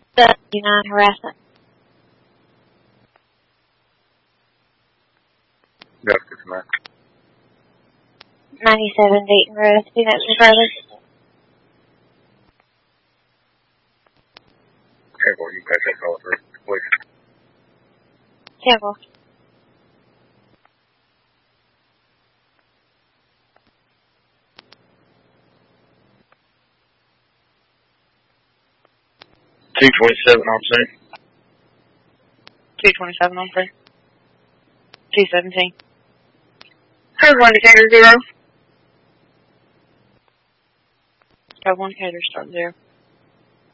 79 harassment. That's good, man. 97 Dayton Road. Do not be further. Careful, you guys take all through, please. Careful. $227 on scene. 227 on scene. 217. Code 1 Decatur 0. Code 1 Decatur, start 0.